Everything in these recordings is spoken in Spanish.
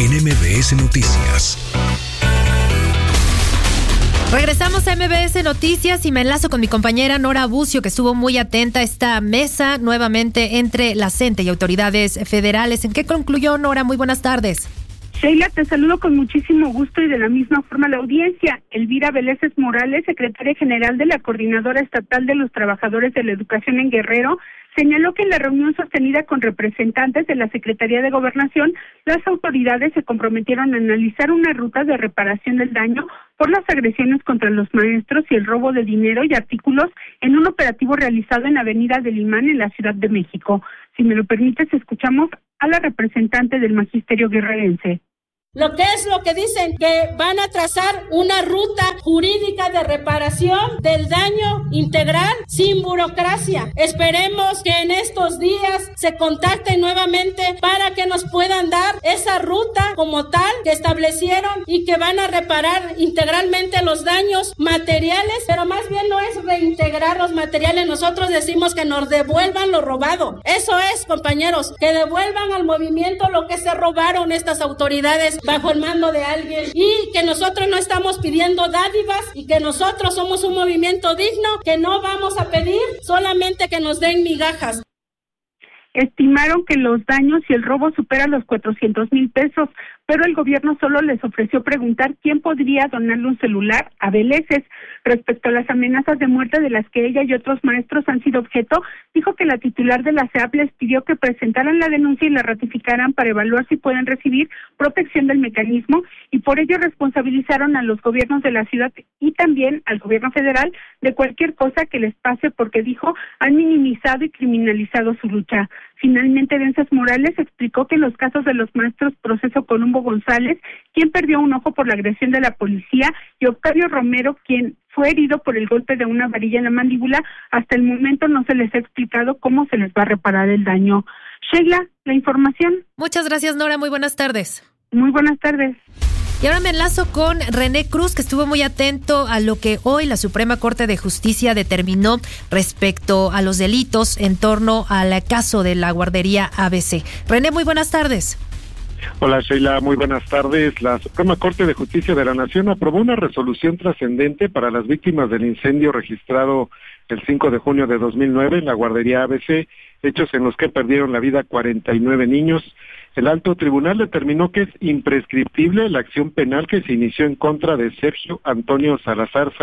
en MBS Noticias. Regresamos a MBS Noticias y me enlazo con mi compañera Nora Bucio, que estuvo muy atenta a esta mesa nuevamente entre la CENTE y autoridades federales. ¿En qué concluyó, Nora? Muy buenas tardes. Sheila, te saludo con muchísimo gusto y de la misma forma la audiencia. Elvira Vélez Morales, secretaria general de la Coordinadora Estatal de los Trabajadores de la Educación en Guerrero, señaló que en la reunión sostenida con representantes de la Secretaría de Gobernación, las autoridades se comprometieron a analizar una ruta de reparación del daño por las agresiones contra los maestros y el robo de dinero y artículos en un operativo realizado en Avenida del Imán en la Ciudad de México. Si me lo permites, escuchamos a la representante del Magisterio Guerrerense. Lo que dicen, que van a trazar una ruta jurídica de reparación del daño integral sin burocracia. Esperemos que en estos días se contacten nuevamente para que nos puedan dar esa ruta como tal que establecieron y que van a reparar integralmente los daños materiales, pero más bien no es reintegrar los materiales. Nosotros decimos que nos devuelvan lo robado. Eso es, compañeros, que devuelvan al movimiento lo que se robaron estas autoridades bajo el mando de alguien, y que nosotros no estamos pidiendo dádivas y que nosotros somos un movimiento digno, que no vamos a pedir solamente que nos den migajas. Estimaron que los daños y el robo superan los 400,000 pesos, pero el gobierno solo les ofreció preguntar quién podría donarle un celular a Veleses. Respecto a las amenazas de muerte de las que ella y otros maestros han sido objeto, dijo que la titular de la SEAP les pidió que presentaran la denuncia y la ratificaran para evaluar si pueden recibir protección del mecanismo, y por ello responsabilizaron a los gobiernos de la ciudad y también al gobierno federal de cualquier cosa que les pase, porque dijo han minimizado y criminalizado su lucha. Finalmente, Vences Morales explicó que en los casos de los maestros Proceso Columbo González, quien perdió un ojo por la agresión de la policía, y Octavio Romero, quien fue herido por el golpe de una varilla en la mandíbula, hasta el momento no se les ha explicado cómo se les va a reparar el daño. Sheila, la información. Muchas gracias, Nora. Muy buenas tardes. Muy buenas tardes. Y ahora me enlazo con René Cruz, que estuvo muy atento a lo que hoy la Suprema Corte de Justicia determinó respecto a los delitos en torno al caso de la guardería ABC. René, muy buenas tardes. Hola Sheila, muy buenas tardes. La Suprema Corte de Justicia de la Nación aprobó una resolución trascendente para las víctimas del incendio registrado el 5 de junio de 2009 en la guardería ABC, hechos en los que perdieron la vida 49 niños. El alto tribunal determinó que es imprescriptible la acción penal que se inició en contra de Sergio Antonio Salazar,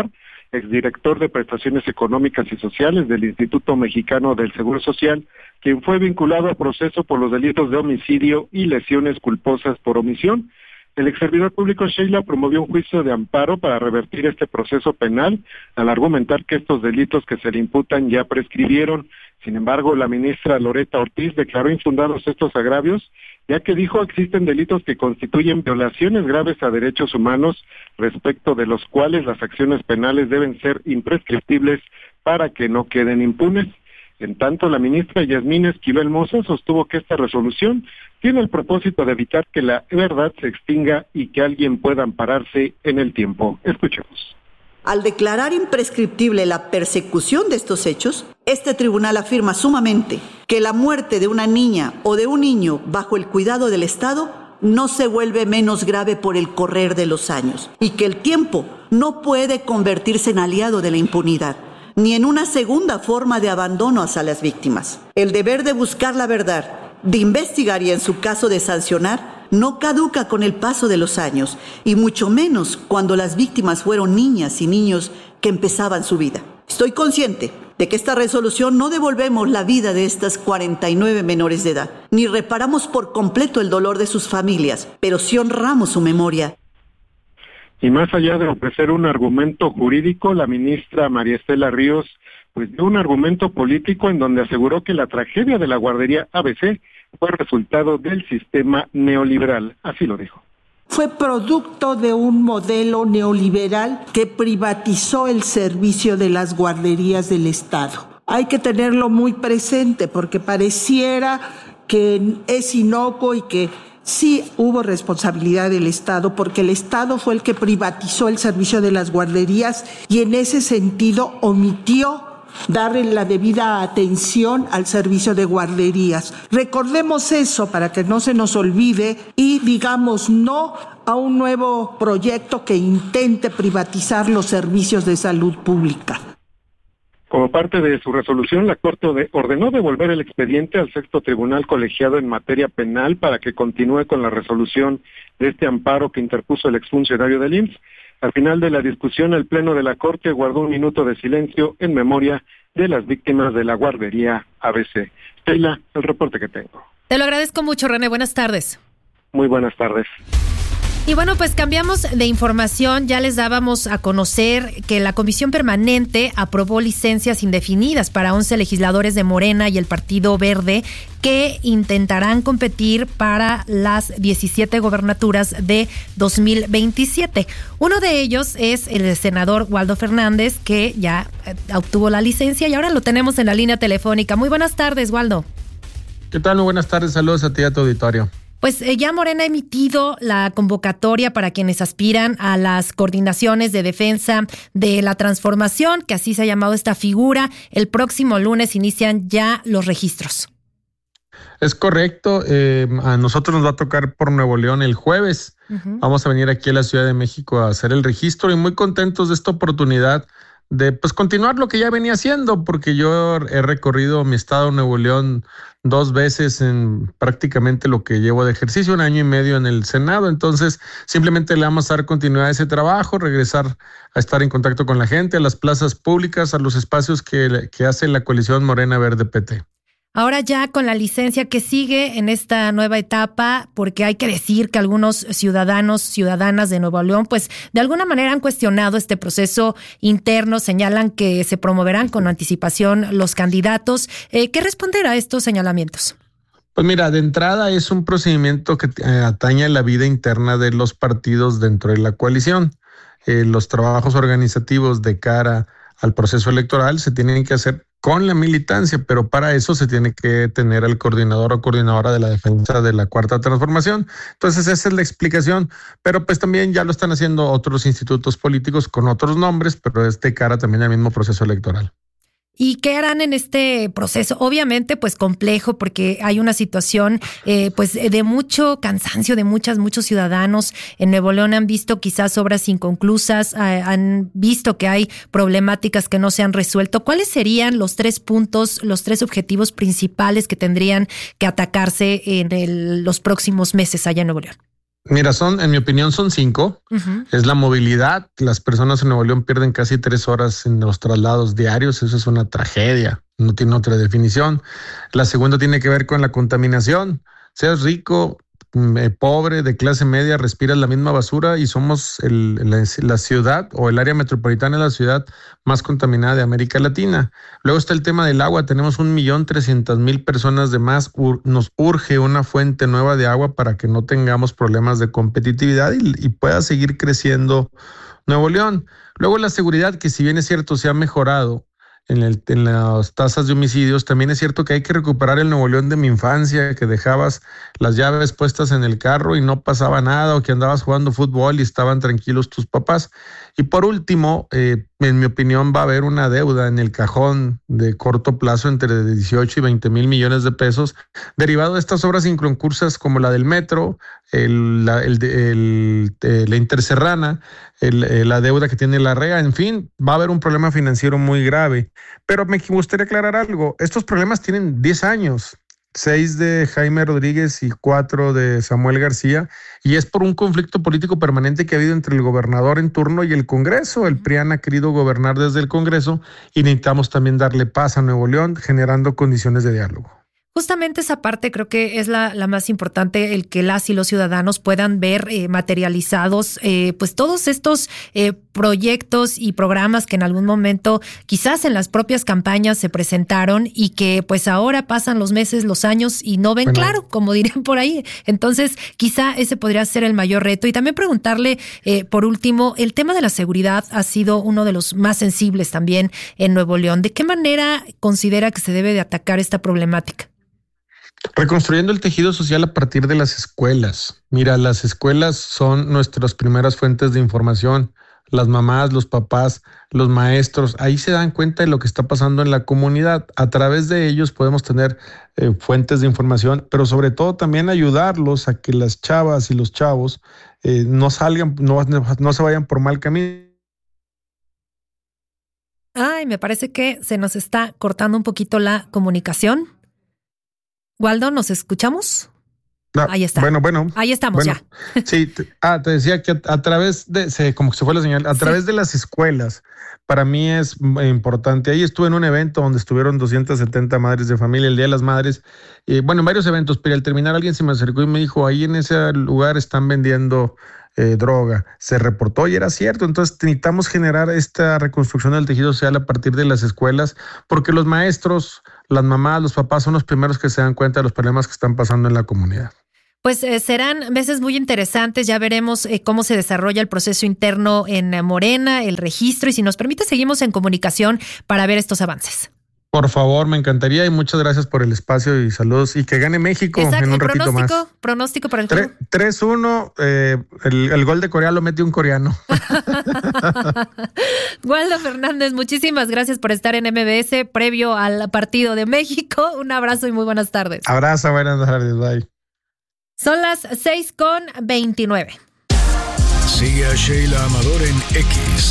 exdirector de Prestaciones Económicas y Sociales del Instituto Mexicano del Seguro Social, quien fue vinculado a proceso por los delitos de homicidio y lesiones culposas por omisión. El exservidor público Sheila promovió un juicio de amparo para revertir este proceso penal, al argumentar que estos delitos que se le imputan ya prescribieron. Sin embargo, la ministra Loretta Ortiz declaró infundados estos agravios, ya que dijo existen delitos que constituyen violaciones graves a derechos humanos, respecto de los cuales las acciones penales deben ser imprescriptibles para que no queden impunes. En tanto, la ministra Yasmín Esquivel Moza sostuvo que esta resolución tiene el propósito de evitar que la verdad se extinga y que alguien pueda ampararse en el tiempo. Escuchemos. Al declarar imprescriptible la persecución de estos hechos, este tribunal afirma sumamente que la muerte de una niña o de un niño bajo el cuidado del Estado no se vuelve menos grave por el correr de los años y que el tiempo no puede convertirse en aliado de la impunidad, ni en una segunda forma de abandono hacia las víctimas. El deber de buscar la verdad, de investigar y en su caso de sancionar, no caduca con el paso de los años, y mucho menos cuando las víctimas fueron niñas y niños que empezaban su vida. Estoy consciente de que esta resolución no devolvemos la vida de estas 49 menores de edad, ni reparamos por completo el dolor de sus familias, pero sí honramos su memoria. Y más allá de ofrecer un argumento jurídico, la ministra María Estela Ríos dio un argumento político en donde aseguró que la tragedia de la guardería ABC fue resultado del sistema neoliberal. Así lo dijo. Fue producto de un modelo neoliberal que privatizó el servicio de las guarderías del Estado. Hay que tenerlo muy presente porque pareciera que es inocuo y que sí hubo responsabilidad del Estado, porque el Estado fue el que privatizó el servicio de las guarderías y en ese sentido omitió darle la debida atención al servicio de guarderías. Recordemos eso para que no se nos olvide y digamos no a un nuevo proyecto que intente privatizar los servicios de salud pública. Como parte de su resolución, la Corte ordenó devolver el expediente al sexto tribunal colegiado en materia penal para que continúe con la resolución de este amparo que interpuso el exfuncionario del IMSS. Al final de la discusión, el Pleno de la Corte guardó un minuto de silencio en memoria de las víctimas de la guardería ABC. Sheila, el reporte que tengo. Te lo agradezco mucho, René. Buenas tardes. Muy buenas tardes. Y bueno, pues cambiamos de información. Ya les dábamos a conocer que la Comisión Permanente aprobó licencias indefinidas para 11 legisladores de Morena y el Partido Verde que intentarán competir para las 17 gobernaturas de 2027. Uno de ellos es el senador Waldo Fernández, que ya obtuvo la licencia y ahora lo tenemos en la línea telefónica. Muy buenas tardes, Waldo. ¿Qué tal? Muy buenas tardes. Saludos a ti y a tu auditorio. Pues ya Morena ha emitido la convocatoria para quienes aspiran a las coordinaciones de defensa de la transformación, que así se ha llamado esta figura. El próximo lunes inician ya los registros. Es correcto. A nosotros nos va a tocar por Nuevo León el jueves. Uh-huh. Vamos a venir aquí a la Ciudad de México a hacer el registro y muy contentos de esta oportunidad de pues continuar lo que ya venía haciendo, porque yo he recorrido mi estado Nuevo León 2 veces en prácticamente lo que llevo de ejercicio, 1 año y medio en el Senado. Entonces simplemente le vamos a dar continuidad a ese trabajo, regresar a estar en contacto con la gente, a las plazas públicas, a los espacios que hace la coalición Morena Verde PT. Ahora ya con la licencia que sigue en esta nueva etapa, porque hay que decir que algunos ciudadanas de Nuevo León, pues de alguna manera han cuestionado este proceso interno, señalan que se promoverán con anticipación los candidatos. ¿Qué responder a estos señalamientos? Pues mira, de entrada es un procedimiento que atañe a la vida interna de los partidos dentro de la coalición. Los trabajos organizativos de cara al proceso electoral se tienen que hacer con la militancia, pero para eso se tiene que tener al coordinador o coordinadora de la defensa de la Cuarta Transformación. Entonces esa es la explicación, pero pues también ya lo están haciendo otros institutos políticos con otros nombres, pero es de cara también al mismo proceso electoral. ¿Y qué harán en este proceso? Obviamente, pues complejo, porque hay una situación pues de mucho cansancio de muchos ciudadanos. En Nuevo León han visto quizás obras inconclusas, han visto que hay problemáticas que no se han resuelto. ¿Cuáles serían los 3 puntos, los 3 objetivos principales que tendrían que atacarse en los próximos meses allá en Nuevo León? Mira, en mi opinión son 5. Uh-huh. Es la movilidad. Las personas en Nuevo León pierden casi 3 horas en los traslados diarios. Eso es una tragedia. No tiene otra definición. La segunda tiene que ver con la contaminación. Seas rico, pobre, de clase media, respiras la misma basura y somos la ciudad o el área metropolitana de la ciudad más contaminada de América Latina. Luego está el tema del agua. Tenemos 1.300.000 personas de más. Nos urge una fuente nueva de agua para que no tengamos problemas de competitividad y pueda seguir creciendo Nuevo León. Luego la seguridad, que si bien es cierto se ha mejorado en las tasas de homicidios, también es cierto que hay que recuperar el Nuevo León de mi infancia, que dejabas las llaves puestas en el carro y no pasaba nada, o que andabas jugando fútbol y estaban tranquilos tus papás. Y por último, en mi opinión, va a haber una deuda en el cajón de corto plazo entre 18 y 20 mil millones de pesos, derivado de estas obras inconcursas como la del metro, la interserrana, la deuda que tiene la REA. En fin, va a haber un problema financiero muy grave. Pero me gustaría aclarar algo. Estos problemas tienen 10 años. 6 de Jaime Rodríguez y 4 de Samuel García, y es por un conflicto político permanente que ha habido entre el gobernador en turno y el Congreso. El PRIAN ha querido gobernar desde el Congreso y necesitamos también darle paz a Nuevo León, generando condiciones de diálogo. Justamente esa parte creo que es la más importante, el que las y los ciudadanos puedan ver materializados pues todos estos proyectos y programas que en algún momento quizás en las propias campañas se presentaron y que pues ahora pasan los meses, los años y no ven claro, como dirían por ahí. Entonces quizá ese podría ser el mayor reto. Y también preguntarle por último, el tema de la seguridad ha sido uno de los más sensibles también en Nuevo León. ¿De qué manera considera que se debe de atacar esta problemática? Reconstruyendo el tejido social a partir de las escuelas. Mira, las escuelas son nuestras primeras fuentes de información. las mamás, los papás, los maestros, ahí se dan cuenta de lo que está pasando en la comunidad. A través de ellos podemos tener fuentes de información, pero sobre todo también ayudarlos a que las chavas y los chavos no salgan, no se vayan por mal camino. Ay, me parece que se nos está cortando un poquito la comunicación. Waldo, ¿nos escuchamos? No, ahí está. Bueno. Ahí estamos ya. Sí, te decía que a través de, como que se fue la señal, a través de las escuelas, para mí es importante. Ahí estuve en un evento donde estuvieron 270 madres de familia, el Día de las Madres, en varios eventos, pero al terminar alguien se me acercó y me dijo, ahí en ese lugar están vendiendo droga. Se reportó y era cierto. Entonces necesitamos generar esta reconstrucción del tejido social a partir de las escuelas, porque los maestros, las mamás, los papás son los primeros que se dan cuenta de los problemas que están pasando en la comunidad. Pues serán meses muy interesantes, ya veremos cómo se desarrolla el proceso interno en Morena, el registro, y si nos permite seguimos en comunicación para ver estos avances. Por favor, me encantaría y muchas gracias por el espacio y saludos y que gane México. Exacto, en un ratito más. Pronóstico para el juego. 3-1, el gol de Corea lo metió un coreano. Waldo Fernández, muchísimas gracias por estar en MBS previo al partido de México. Un abrazo y muy buenas tardes. Abrazo, buenas tardes, bye. Son las 6:29. Sigue a Sheila Amador en X,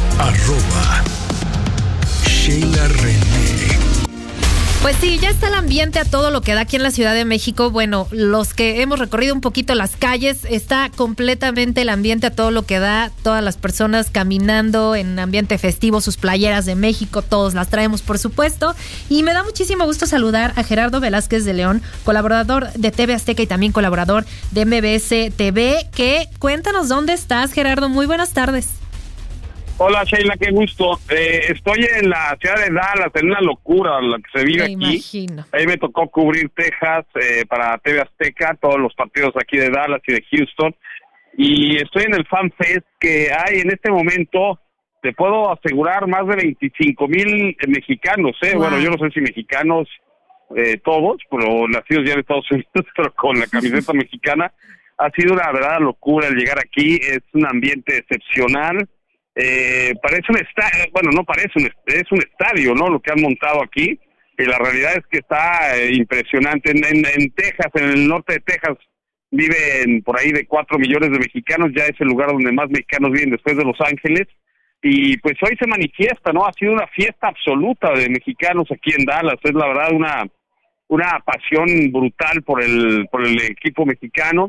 @Sheila René. Pues sí, ya está el ambiente a todo lo que da aquí en la Ciudad de México. Bueno, los que hemos recorrido un poquito las calles, está completamente el ambiente a todo lo que da. Todas las personas caminando en ambiente festivo, sus playeras de México, todos las traemos, por supuesto. Y me da muchísimo gusto saludar a Gerardo Velázquez de León, colaborador de TV Azteca y también colaborador de MBS TV. Cuéntanos dónde estás, Gerardo. Muy buenas tardes. Hola Sheila, qué gusto. Estoy en la ciudad de Dallas, en una locura la que se vive aquí. Imagino. Ahí me tocó cubrir Texas para TV Azteca, todos los partidos aquí de Dallas y de Houston. Y estoy en el Fan Fest que hay en este momento, te puedo asegurar, más de 25,000 mexicanos. Wow. Bueno, yo no sé si mexicanos todos, pero nacidos ya en Estados Unidos, pero con la camiseta mexicana. Ha sido una verdadera locura el llegar aquí, es un ambiente excepcional. Parece un estadio, bueno, no parece, es un estadio, ¿no? Lo que han montado aquí, y la realidad es que está impresionante. En Texas, en el norte de Texas, viven por ahí de 4 millones de mexicanos, ya es el lugar donde más mexicanos viven después de Los Ángeles, y pues hoy se manifiesta, ¿no? Ha sido una fiesta absoluta de mexicanos aquí en Dallas, es la verdad una pasión brutal por el equipo mexicano,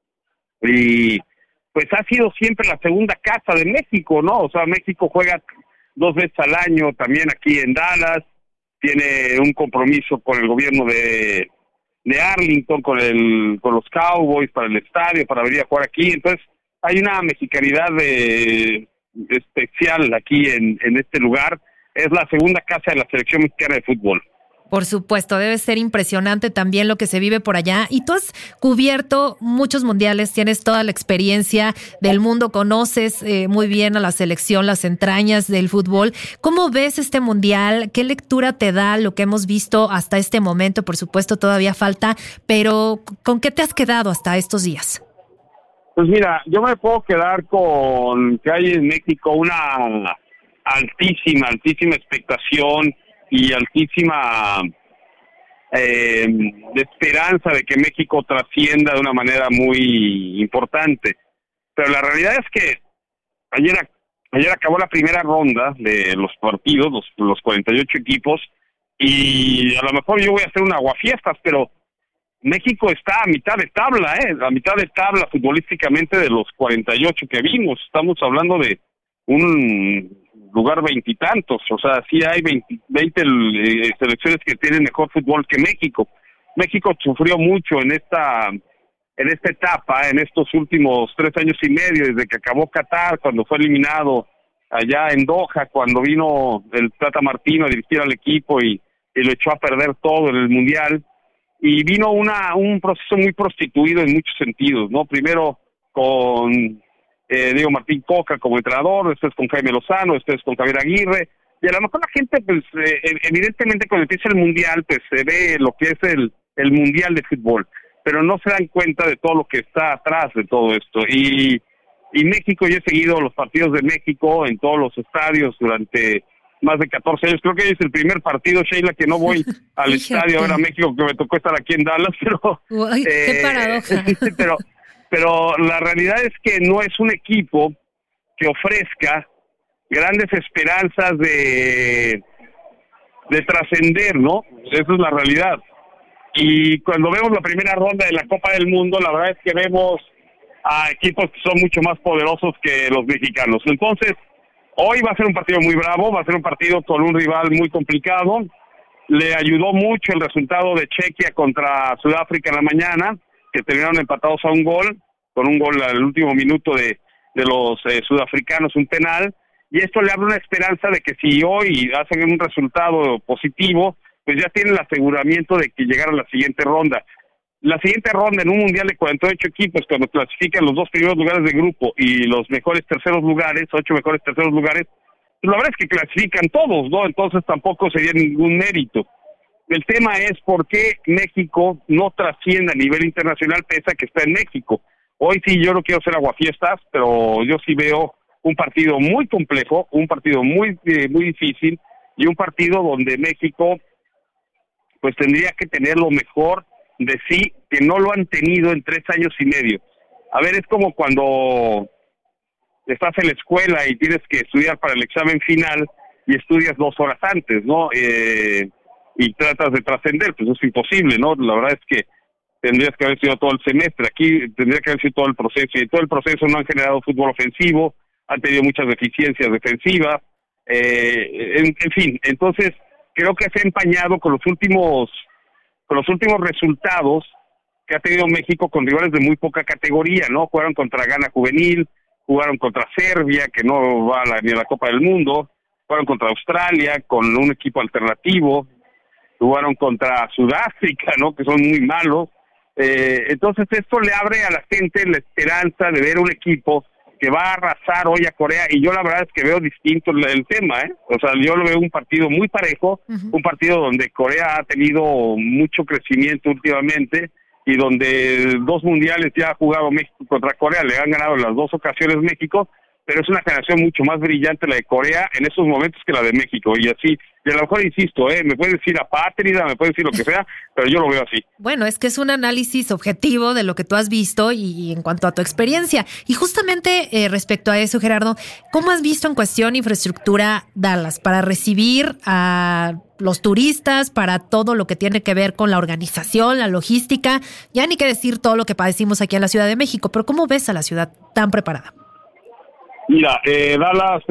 y pues ha sido siempre la segunda casa de México, ¿no? O sea, México juega 2 veces al año también aquí en Dallas, tiene un compromiso con el gobierno de Arlington, con los Cowboys, para el estadio, para venir a jugar aquí. Entonces, hay una mexicanidad especial aquí en este lugar. Es la segunda casa de la selección mexicana de fútbol. Por supuesto, debe ser impresionante también lo que se vive por allá. Y tú has cubierto muchos mundiales, tienes toda la experiencia del mundo, conoces muy bien a la selección, las entrañas del fútbol. ¿Cómo ves este mundial? ¿Qué lectura te da lo que hemos visto hasta este momento? Por supuesto, todavía falta, pero ¿con qué te has quedado hasta estos días? Pues mira, yo me puedo quedar con que hay en México una altísima expectación y altísima esperanza de que México trascienda de una manera muy importante. Pero la realidad es que ayer acabó la primera ronda de los partidos, los 48 equipos, y a lo mejor yo voy a hacer un aguafiestas, pero México está a mitad de tabla, a mitad de tabla futbolísticamente de los 48 que vimos. Estamos hablando de un lugar 20 y tantos, o sea, sí hay 20 selecciones que tienen mejor fútbol que México. México sufrió mucho en esta etapa, en estos últimos 3 años y medio, desde que acabó Qatar, cuando fue eliminado allá en Doha, cuando vino el Tata Martino a dirigir al equipo y lo echó a perder todo en el Mundial, y vino un proceso muy prostituido en muchos sentidos, ¿no? Primero con Diego Martín Coca como entrenador, después con Jaime Lozano, después con Javier Aguirre, y a lo mejor la gente, pues, evidentemente cuando empieza el Mundial, pues se ve lo que es el Mundial de fútbol, pero no se dan cuenta de todo lo que está atrás de todo esto, y Y México, yo he seguido los partidos de México en todos los estadios durante más de 14 años. Creo que es el primer partido, Sheila, que no voy al estadio a ver a México, que me tocó estar aquí en Dallas, pero... Uy, qué paradoja. pero la realidad es que no es un equipo que ofrezca grandes esperanzas de trascender, ¿no? Esa es la realidad. Y cuando vemos la primera ronda de la Copa del Mundo, la verdad es que vemos a equipos que son mucho más poderosos que los mexicanos. Entonces, hoy va a ser un partido muy bravo, va a ser un partido con un rival muy complicado. Le ayudó mucho el resultado de Chequia contra Sudáfrica en la mañana, que terminaron empatados a un gol, con un gol al último minuto de los sudafricanos, un penal. Y esto le abre una esperanza de que si hoy hacen un resultado positivo, pues ya tienen el aseguramiento de que llegar a la siguiente ronda. La siguiente ronda en un mundial de 48 equipos, cuando clasifican los 2 primeros lugares de grupo y los mejores terceros lugares, 8 mejores terceros lugares, pues la verdad es que clasifican todos, ¿no? Entonces tampoco sería ningún mérito. El tema es por qué México no trasciende a nivel internacional pese a que está en México. Hoy sí, yo no quiero ser aguafiestas, pero yo sí veo un partido muy complejo, un partido muy difícil y un partido donde México pues tendría que tener lo mejor de sí, que no lo han tenido en 3 años y medio. A ver, es como cuando estás en la escuela y tienes que estudiar para el examen final y estudias 2 horas antes, ¿no? Y tratas de trascender, pues es imposible, ¿no? La verdad es que tendrías que haber sido todo el semestre, aquí tendría que haber sido todo el proceso, y todo el proceso no han generado fútbol ofensivo, han tenido muchas deficiencias defensivas, en fin, entonces creo que se ha empañado con los últimos resultados que ha tenido México con rivales de muy poca categoría, ¿no? Jugaron contra Ghana Juvenil, jugaron contra Serbia, que no va ni a la Copa del Mundo, jugaron contra Australia con un equipo alternativo, jugaron contra Sudáfrica, ¿no? Que son muy malos. Entonces esto le abre a la gente la esperanza de ver un equipo que va a arrasar hoy a Corea, y yo la verdad es que veo distinto el tema, ¿eh? O sea, yo lo veo un partido muy parejo, un partido donde Corea ha tenido mucho crecimiento últimamente, y donde 2 mundiales ya ha jugado México contra Corea, le han ganado en las 2 ocasiones México, pero es una generación mucho más brillante la de Corea en esos momentos que la de México, y así, y a lo mejor insisto, me puedes decir apátrida, me puedes decir lo que sea, pero yo lo veo así. Bueno, es que es un análisis objetivo de lo que tú has visto y en cuanto a tu experiencia. Y justamente respecto a eso, Gerardo, ¿cómo has visto en cuestión infraestructura Dallas para recibir a los turistas, para todo lo que tiene que ver con la organización, la logística? Ya ni qué decir todo lo que padecimos aquí en la Ciudad de México, pero ¿cómo ves a la ciudad tan preparada? Mira, Dallas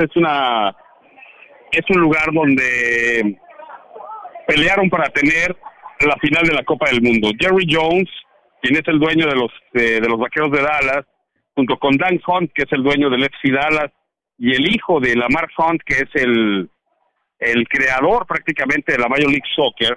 es un lugar donde pelearon para tener la final de la Copa del Mundo. Jerry Jones, quien es el dueño de los Vaqueros de Dallas, junto con Dan Hunt, que es el dueño del FC Dallas, y el hijo de Lamar Hunt, que es el creador prácticamente de la Major League Soccer.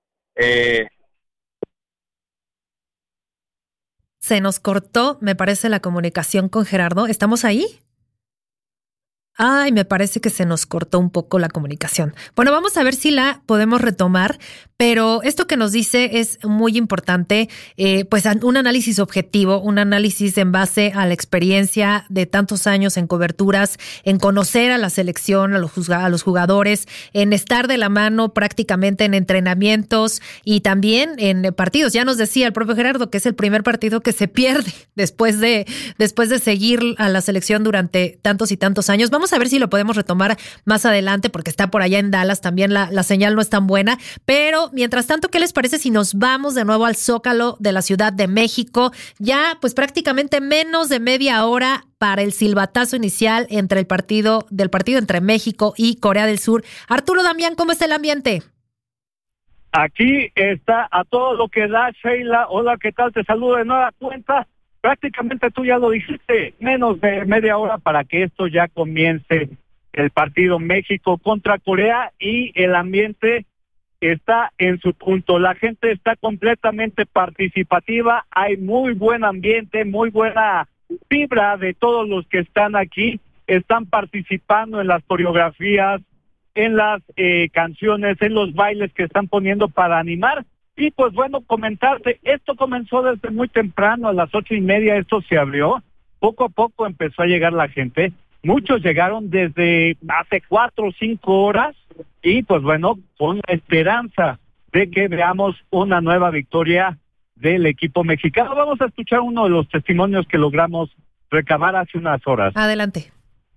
Se nos cortó, me parece, la comunicación con Gerardo. ¿Estamos ahí? Ay, me parece que se nos cortó un poco la comunicación. Bueno, vamos a ver si la podemos retomar, pero esto que nos dice es muy importante, pues un análisis objetivo, un análisis en base a la experiencia de tantos años en coberturas, en conocer a la selección, a los jugadores, en estar de la mano prácticamente en entrenamientos y también en partidos. Ya nos decía el propio Gerardo que es el primer partido que se pierde después de seguir a la selección durante tantos y tantos años. Vamos a ver si lo podemos retomar más adelante porque está por allá en Dallas, también la señal no es tan buena, pero mientras tanto, ¿qué les parece si nos vamos de nuevo al Zócalo de la Ciudad de México? Ya pues prácticamente menos de media hora para el silbatazo inicial del partido entre México y Corea del Sur. Arturo Damián, ¿cómo está el ambiente? Aquí está a todo lo que da, Sheila. Hola, ¿qué tal? Te saludo de nueva cuenta. Prácticamente tú ya lo dijiste, menos de media hora para que esto ya comience el partido México contra Corea, y el ambiente está en su punto. La gente está completamente participativa, hay muy buen ambiente, muy buena vibra de todos los que están aquí, están participando en las coreografías, en las canciones, en los bailes que están poniendo para animar. Y pues bueno, comentarte, esto comenzó desde muy temprano, a las 8:30 esto se abrió, poco a poco empezó a llegar la gente. Muchos llegaron desde hace 4 o 5 horas y pues bueno, con la esperanza de que veamos una nueva victoria del equipo mexicano. Vamos a escuchar uno de los testimonios que logramos recabar hace unas horas. Adelante.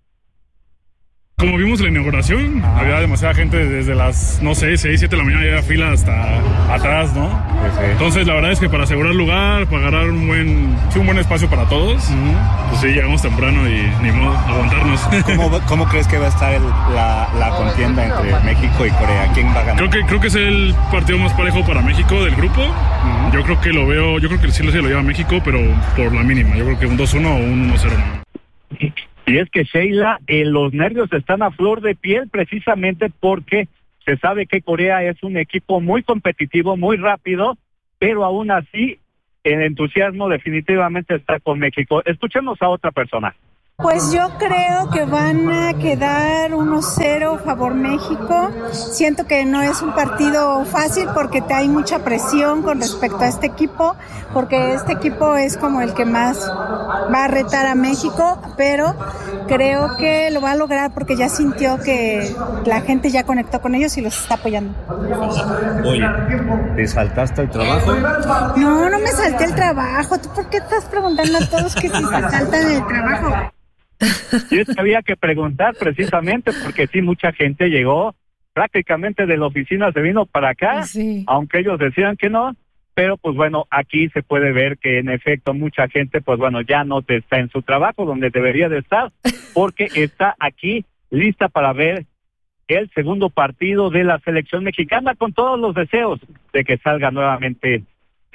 Como vimos la inauguración, había demasiada gente desde las, 6, 7 de la mañana, había fila hasta atrás, ¿no? Sí. Entonces la verdad es que para asegurar lugar, para agarrar un buen espacio para todos, pues sí, llegamos temprano y ni modo, aguantarnos. ¿Cómo crees que va a estar la contienda entre México y Corea? ¿Quién va a ganar? Creo que es el partido más parejo para México del grupo. Yo creo que sí lo lleva México, pero por la mínima. Yo creo que un 2-1 o un 1-0. Y es que, Sheila, los nervios están a flor de piel precisamente porque se sabe que Corea es un equipo muy competitivo, muy rápido, pero aún así el entusiasmo definitivamente está con México. Escuchemos a otra persona. Pues yo creo que van a quedar 1-0 favor México. Siento que no es un partido fácil porque hay mucha presión con respecto a este equipo, porque este equipo es como el que más va a retar a México, pero creo que lo va a lograr porque ya sintió que la gente ya conectó con ellos y los está apoyando. Oye, ¿te saltaste el trabajo? No me salté el trabajo. ¿Tú por qué estás preguntando a todos que si se saltan el trabajo? Y es que había que preguntar precisamente porque sí, mucha gente llegó prácticamente de la oficina, se vino para acá, sí. Aunque ellos decían que no, pero pues bueno, aquí se puede ver que en efecto mucha gente pues bueno, ya no está en su trabajo donde debería de estar, porque está aquí lista para ver el segundo partido de la selección mexicana con todos los deseos de que salga nuevamente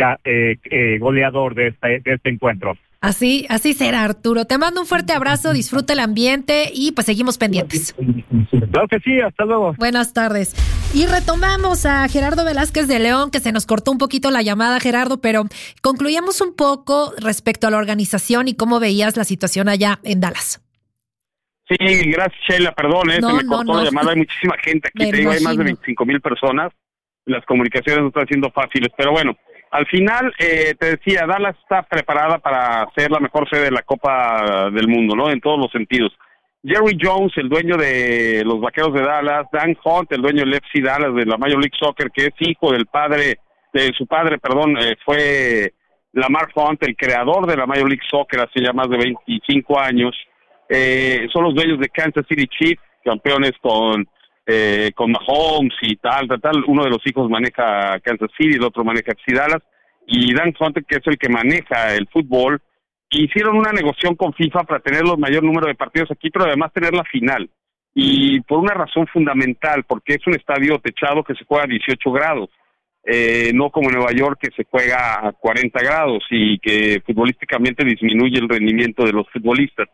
goleador de este encuentro. Así será, Arturo. Te mando un fuerte abrazo, disfruta el ambiente y pues seguimos pendientes. Claro que sí, hasta luego. Buenas tardes. Y retomamos a Gerardo Velázquez de León, que se nos cortó un poquito la llamada, Gerardo, pero concluyamos un poco respecto a la organización y cómo veías la situación allá en Dallas. Sí, gracias, Sheila, perdón, se me cortó la llamada, hay muchísima gente aquí, te digo, hay más de 25,000 personas, las comunicaciones no están siendo fáciles, pero bueno. Al final, te decía, Dallas está preparada para ser la mejor sede de la Copa del Mundo, ¿no? En todos los sentidos. Jerry Jones, el dueño de los Vaqueros de Dallas, Dan Hunt, el dueño del FC Dallas, de la Major League Soccer, que es hijo de su padre, fue Lamar Hunt, el creador de la Major League Soccer hace ya más de 25 años. Son los dueños de Kansas City Chiefs, campeones con Mahomes y tal. Uno de los hijos maneja Kansas City, el otro maneja FC Dallas, y Dan Hunt, que es el que maneja el fútbol, hicieron una negociación con FIFA para tener el mayor número de partidos aquí, pero además tener la final, y por una razón fundamental, porque es un estadio techado que se juega a 18 grados, no como Nueva York, que se juega a 40 grados y que futbolísticamente disminuye el rendimiento de los futbolistas.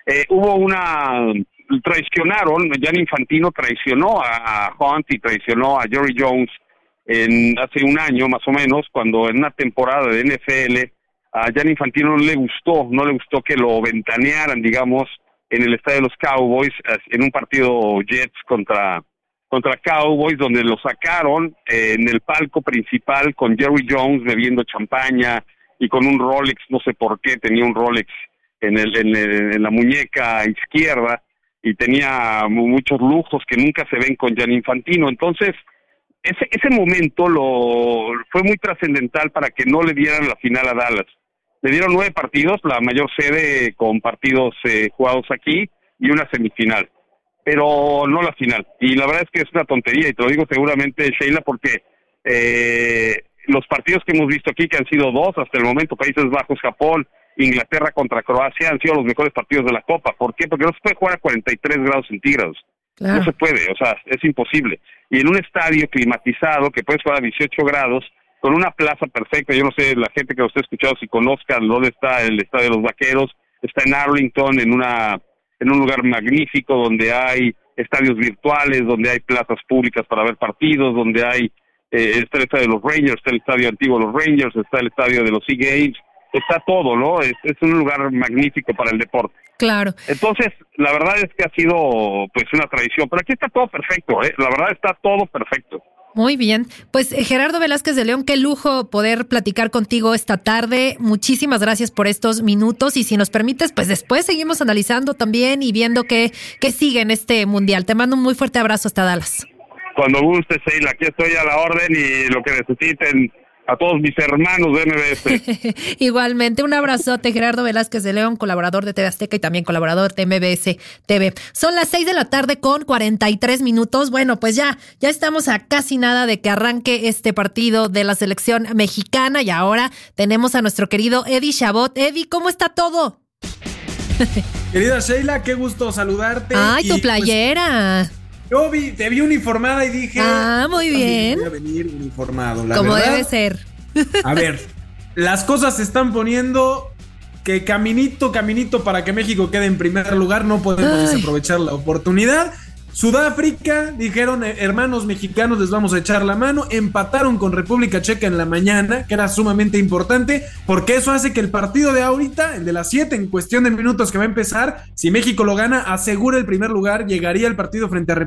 Traicionaron, Gianni Infantino traicionó a Hunt y traicionó a Jerry Jones hace un año más o menos, cuando en una temporada de NFL a Gianni Infantino no le gustó que lo ventanearan, digamos, en el estadio de los Cowboys, en un partido Jets contra Cowboys, donde lo sacaron en el palco principal con Jerry Jones bebiendo champaña y con un Rolex, no sé por qué tenía un Rolex en la muñeca izquierda, y tenía muchos lujos que nunca se ven con Gianni Infantino. Entonces, ese momento fue muy trascendental para que no le dieran la final a Dallas. Le dieron 9 partidos, la mayor sede con partidos jugados aquí, y una semifinal, pero no la final. Y la verdad es que es una tontería, y te lo digo seguramente, Sheila, porque los partidos que hemos visto aquí, que han sido 2 hasta el momento, Países Bajos, Japón, Inglaterra contra Croacia, han sido los mejores partidos de la Copa. ¿Por qué? Porque no se puede jugar a 43 grados centígrados. Claro. No se puede, o sea, es imposible. Y en un estadio climatizado, que puedes jugar a 18 grados, con una plaza perfecta, yo no sé, la gente que lo esté escuchando, si conozcan dónde está el Estadio de los Vaqueros, está en Arlington, en un lugar magnífico, donde hay estadios virtuales, donde hay plazas públicas para ver partidos, donde hay, está el estadio de los Rangers, está el estadio antiguo de los Rangers, está el estadio de los Sea Games, está todo, ¿no? Es un lugar magnífico para el deporte. Claro. Entonces, la verdad es que ha sido pues una tradición, pero aquí está todo perfecto, la verdad está todo perfecto. Muy bien. Pues Gerardo Velázquez de León, qué lujo poder platicar contigo esta tarde. Muchísimas gracias por estos minutos y si nos permites, pues después seguimos analizando también y viendo qué sigue en este mundial. Te mando un muy fuerte abrazo hasta Dallas. Cuando guste, Sheila, aquí estoy a la orden y lo que necesiten a todos mis hermanos de MBS. Igualmente, un abrazote, Gerardo Velázquez de León, colaborador de TV Azteca y también colaborador de MBS TV. Son las 6:00 con 43 minutos. Bueno, pues ya estamos a casi nada de que arranque este partido de la selección mexicana y ahora tenemos a nuestro querido Eddie Chabot. Eddie, ¿cómo está todo? Querida Sheila, qué gusto saludarte. ¡Ay, tu playera! Yo te vi uniformada y dije... muy bien. Voy a venir uniformado, la como verdad. Debe ser. A ver, las cosas se están poniendo que caminito para que México quede en primer lugar. No podemos desaprovechar la oportunidad. Sudáfrica, dijeron, hermanos mexicanos, les vamos a echar la mano. Empataron con República Checa en la mañana, que era sumamente importante, porque eso hace que el partido de ahorita, el de las 7, en cuestión de minutos que va a empezar, si México lo gana, asegura el primer lugar, llegaría el partido frente a